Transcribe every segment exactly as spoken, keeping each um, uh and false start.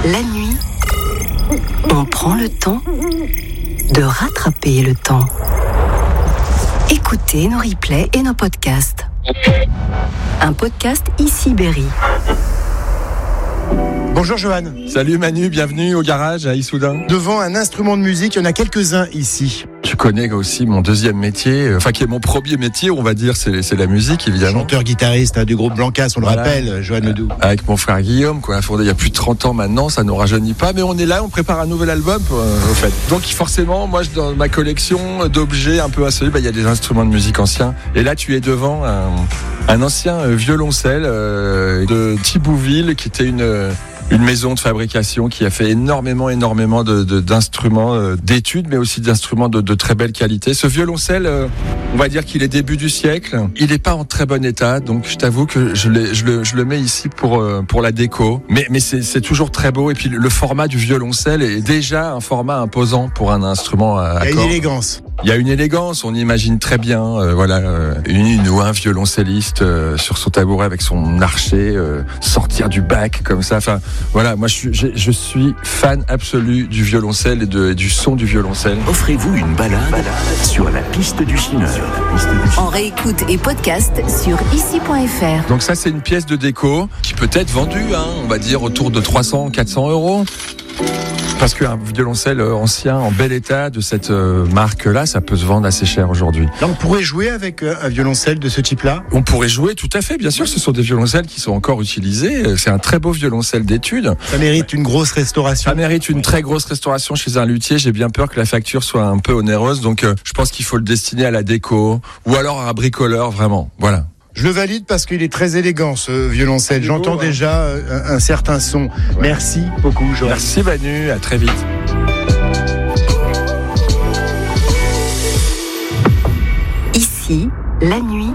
La nuit, on prend le temps de rattraper le temps. Écoutez nos replays et nos podcasts. Un podcast Ici Berry. Bonjour Johan. Salut Manu, bienvenue au garage à Issoudun. Devant un instrument de musique, il y en a quelques-uns ici. Tu connais aussi mon deuxième métier, enfin qui est mon premier métier, on va dire, c'est, c'est la musique évidemment. Chanteur-guitariste hein, du groupe Blancas, on le voilà. rappelle, Johan Ledoux. Avec mon frère Guillaume, qu'on a fondé il y a plus de trente ans maintenant, ça ne nous rajeunit pas, mais on est là, on prépare un nouvel album euh, au fait. Donc forcément, moi dans ma collection d'objets un peu assolés, bah, il y a des instruments de musique anciens. Et là tu es devant un, un ancien violoncelle euh, de Thibouville qui était une... Une maison de fabrication qui a fait énormément, énormément de, de, d'instruments euh, d'études, mais aussi d'instruments de, de très belle qualité. Ce violoncelle, euh, on va dire qu'il est début du siècle. Il n'est pas en très bon état, donc je t'avoue que je, l'ai, je, le, je le mets ici pour, euh, pour la déco. Mais, mais c'est, c'est toujours très beau. Et puis le format du violoncelle est déjà un format imposant pour un instrument à, à Il y a cordes. une élégance. Il y a une élégance, on imagine très bien, euh, voilà, euh, une ou un violoncelliste euh, sur son tabouret avec son archet, euh, sortir du bac comme ça. Enfin, voilà, moi je suis, je, je suis fan absolu du violoncelle et, de, et du son du violoncelle. Offrez-vous une balade, balade sur la piste du chineur. On réécoute et podcast sur ici point f r. Donc ça, c'est une pièce de déco qui peut être vendue, hein, on va dire autour de trois cents à quatre cents euros. Parce qu'un violoncelle ancien, en bel état, de cette marque-là, ça peut se vendre assez cher aujourd'hui. Là, on pourrait jouer avec un violoncelle de ce type-là ? On pourrait jouer, tout à fait, bien sûr. Ce sont des violoncelles qui sont encore utilisés. C'est un très beau violoncelle d'étude. Ça mérite une grosse restauration. Ça mérite une très grosse restauration chez un luthier. J'ai bien peur que la facture soit un peu onéreuse. Donc, euh, je pense qu'il faut le destiner à la déco ou alors à un bricoleur, vraiment. Voilà. Je le valide parce qu'il est très élégant, ce violoncelle. J'entends beau, déjà hein. un, un certain son. Ouais. Merci beaucoup, Joël. Merci Manu, à très vite. Ici, la nuit,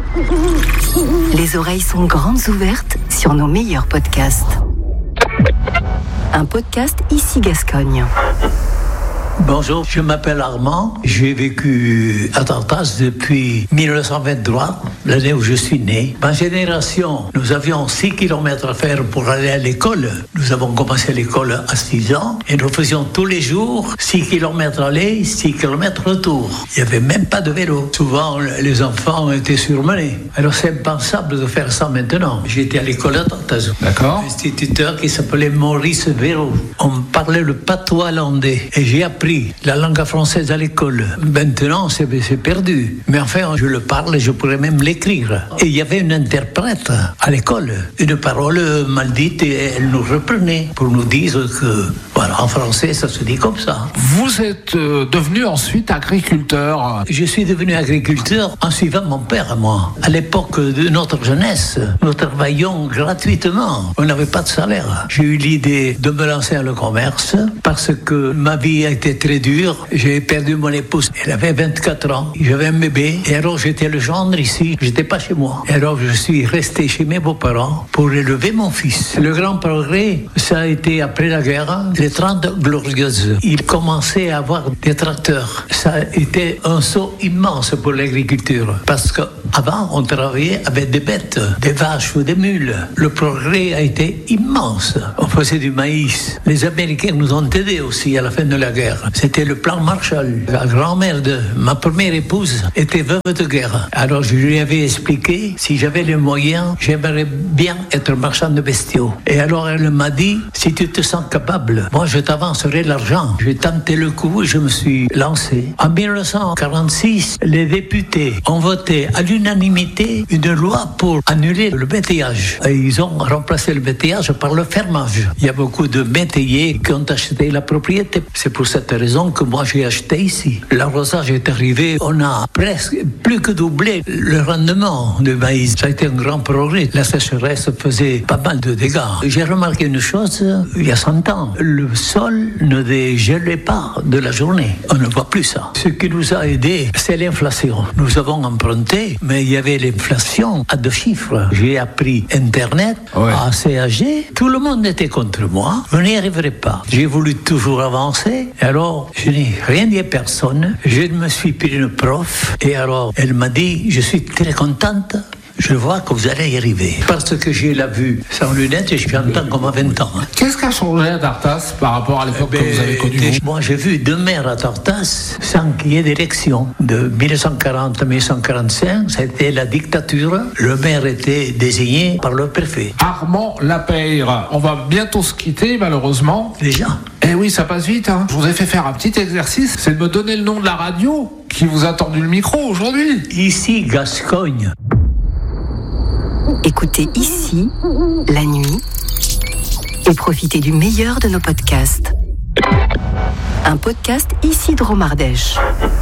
les oreilles sont grandes ouvertes sur nos meilleurs podcasts. Un podcast Ici Gascogne. Bonjour, je m'appelle Armand. J'ai vécu à Tartas depuis dix-neuf cent vingt-trois, l'année où je suis né. Ma génération, nous avions six kilomètres à faire pour aller à l'école. Nous avons commencé l'école à six ans et nous faisions tous les jours six kilomètres aller, six kilomètres retour. Il n'y avait même pas de vélo. Souvent, les enfants étaient surmenés. Alors c'est impensable de faire ça maintenant. J'étais à l'école à Tartas. D'accord. Un instituteur qui s'appelait Maurice Véro. On parlait le patois landais et j'ai appris la langue française à l'école. Maintenant, c'est, c'est perdu. Mais enfin, je le parle et je pourrais même l'écrire. Et il y avait une interprète à l'école. Une parole mal dite et elle nous reprenait pour nous dire que, voilà, en français, ça se dit comme ça. Vous êtes euh, devenu ensuite agriculteur. Je suis devenu agriculteur en suivant mon père, moi. À l'époque de notre jeunesse, nous travaillions gratuitement. On n'avait pas de salaire. J'ai eu l'idée de me lancer dans le commerce parce que ma vie a été très dur. J'ai perdu mon épouse. Elle avait vingt-quatre ans. J'avais un bébé. Et alors, j'étais le gendre ici. J'étais pas chez moi. Et alors, je suis resté chez mes beaux-parents pour élever mon fils. Le grand progrès, ça a été après la guerre, les trente glorieuses. Il commençait à avoir des tracteurs. Ça a été un saut immense pour l'agriculture. Parce qu'avant, on travaillait avec des bêtes, des vaches ou des mules. Le progrès a été immense. On faisait du maïs. Les Américains nous ont aidés aussi à la fin de la guerre. C'était le plan Marshall. La grand-mère de ma première épouse était veuve de guerre. Alors je lui avais expliqué, si j'avais les moyens, j'aimerais bien être marchand de bestiaux. Et alors elle m'a dit, si tu te sens capable, moi je t'avancerai l'argent. J'ai tenté le coup et je me suis lancé. En dix-neuf cent quarante-six, les députés ont voté à l'unanimité une loi pour annuler le bétayage. Et ils ont remplacé le bétayage par le fermage. Il y a beaucoup de métayers qui ont acheté la propriété. C'est pour cette raison que moi j'ai acheté ici. L'arrosage est arrivé, on a presque plus que doublé le rendement du maïs. Ça a été un grand progrès. La sécheresse faisait pas mal de dégâts. J'ai remarqué une chose, il y a cent ans, le sol ne dégelait pas de la journée. On ne voit plus ça. Ce qui nous a aidé, c'est l'inflation. Nous avons emprunté, mais il y avait l'inflation à deux chiffres. J'ai appris Internet, ouais. A C A G, tout le monde était contre moi. Je n'y arriverai pas. J'ai voulu toujours avancer. Alors, je n'ai rien dit à personne. Je me suis pris une prof. Et alors, elle m'a dit, je suis très contente Je vois que vous allez y arriver. Parce que j'ai la vue sans lunettes et je j'entends comme à vingt ans. Hein. Qu'est-ce qui a changé à Tartas par rapport à l'époque Eh ben, que vous avez connue vous Moi, j'ai vu deux maires à Tartas sans qu'il y ait d'élection. De mille neuf cent quarante à mille neuf cent quarante-cinq, c'était la dictature. Le maire était désigné par le préfet. Armand Lapeyre. On va bientôt se quitter, malheureusement. Déjà. Eh oui, ça passe vite. Hein. Je vous ai fait faire un petit exercice, c'est de me donner le nom de la radio qui vous a tendu le micro aujourd'hui. Ici, Gascogne. Écoutez Ici, la nuit, et profitez du meilleur de nos podcasts. Un podcast Ici de Romardèche.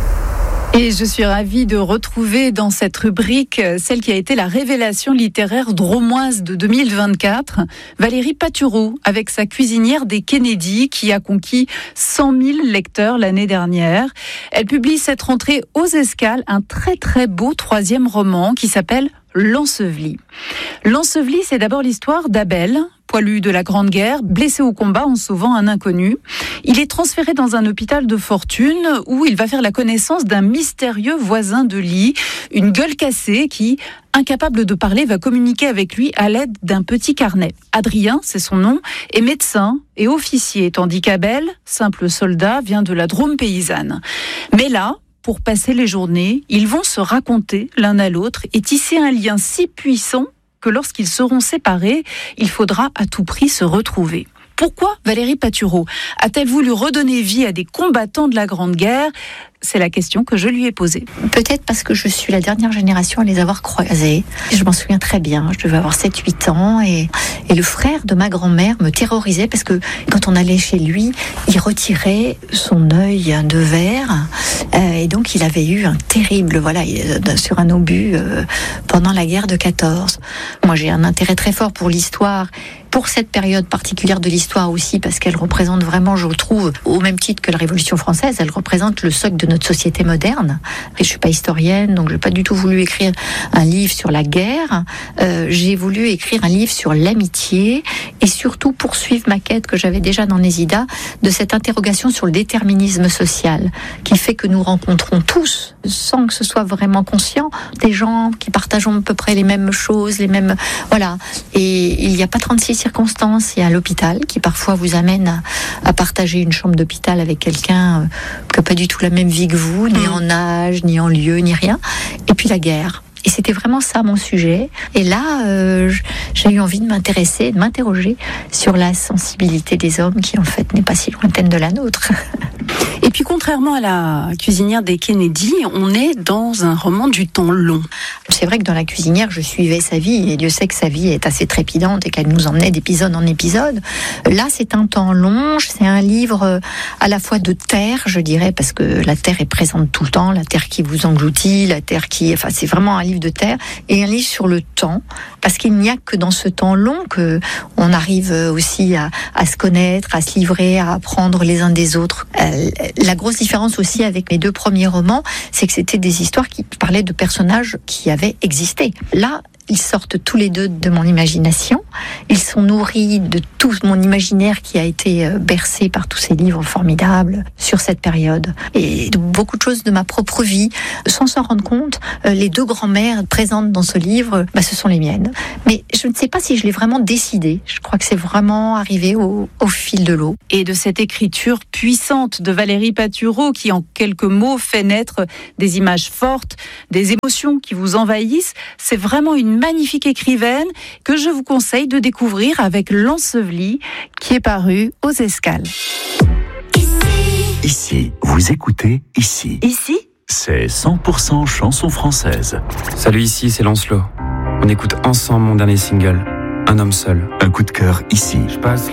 Et je suis ravie de retrouver dans cette rubrique celle qui a été la révélation littéraire dromoise de deux mille vingt-quatre, Valérie Patureau, avec sa cuisinière des Kennedy, qui a conquis cent mille lecteurs l'année dernière. Elle publie cette rentrée aux Escales un très très beau troisième roman qui s'appelle L'Enseveli. L'Enseveli, c'est d'abord l'histoire d'Abel, poilu de la Grande Guerre, blessé au combat en sauvant un inconnu. Il est transféré dans un hôpital de fortune où il va faire la connaissance d'un mystérieux voisin de lit, une gueule cassée qui, incapable de parler, va communiquer avec lui à l'aide d'un petit carnet. Adrien, c'est son nom, est médecin et officier, tandis qu'Abel, simple soldat, vient de la Drôme paysanne. Mais là, pour passer les journées, ils vont se raconter l'un à l'autre et tisser un lien si puissant que lorsqu'ils seront séparés, il faudra à tout prix se retrouver. Pourquoi Valérie Patureau a-t-elle voulu redonner vie à des combattants de la Grande Guerre ? C'est la question que je lui ai posée. Peut-être parce que je suis la dernière génération à les avoir croisés. Je m'en souviens très bien, je devais avoir sept huit ans et, et le frère de ma grand-mère me terrorisait parce que quand on allait chez lui, il retirait son œil de verre euh, et donc il avait eu un terrible, voilà, sur un obus euh, pendant la guerre de quatorze. Moi j'ai un intérêt très fort pour l'histoire, pour cette période particulière de l'histoire aussi parce qu'elle représente vraiment, je trouve, au même titre que la Révolution française, elle représente le socle de notre société moderne. Et je suis pas historienne, donc j'ai pas du tout voulu écrire un livre sur la guerre. Euh, j'ai voulu écrire un livre sur l'amitié et surtout poursuivre ma quête que j'avais déjà dans Nésida de cette interrogation sur le déterminisme social qui fait que nous rencontrons tous, sans que ce soit vraiment conscient, des gens qui partagent à peu près les mêmes choses, les mêmes, voilà. Et il n'y a pas trente-six circonstances. Il y a l'hôpital qui parfois vous amène à, à partager une chambre d'hôpital avec quelqu'un euh, qui n'a pas du tout la même vie que vous, ni en âge, ni en lieu, ni rien. Et puis la guerre. Et c'était vraiment ça mon sujet. Et là, euh, j'ai eu envie de m'intéresser, de m'interroger sur la sensibilité des hommes qui en fait n'est pas si lointaine de la nôtre. Et puis contrairement à la cuisinière des Kennedy, on est dans un roman du temps long. C'est vrai que dans La cuisinière, je suivais sa vie et Dieu sait que sa vie est assez trépidante et qu'elle nous emmenait d'épisode en épisode. Là, c'est un temps long, c'est un livre à la fois de terre, je dirais, parce que la terre est présente tout le temps, la terre qui vous engloutit, la terre qui... Enfin, c'est vraiment un livre de terre et un livre sur le temps, parce qu'il n'y a que dans ce temps long que on arrive aussi à, à se connaître, à se livrer, à apprendre les uns des autres. Euh, la grosse différence aussi avec mes deux premiers romans, c'est que c'était des histoires qui parlaient de personnages qui avaient existé. Là, ils sortent tous les deux de mon imagination. Ils sont nourris de tout mon imaginaire qui a été bercé par tous ces livres formidables sur cette période. Et de beaucoup de choses de ma propre vie. Sans s'en rendre compte, les deux grand-mères présentes dans ce livre, bah, ce sont les miennes. Mais je ne sais pas si je l'ai vraiment décidé. Je crois que c'est vraiment arrivé au, au fil de l'eau. Et de cette écriture puissante de Valérie Patureau qui, en quelques mots, fait naître des images fortes, des émotions qui vous envahissent, c'est vraiment une magnifique écrivaine que je vous conseille de découvrir avec L'Enseveli qui est paru aux Escales. Ici, vous écoutez Ici. Ici, C'est cent pour cent chanson française. Salut, ici c'est Lancelot. On écoute ensemble mon dernier single, Un homme seul. Un coup de cœur ici. Je passe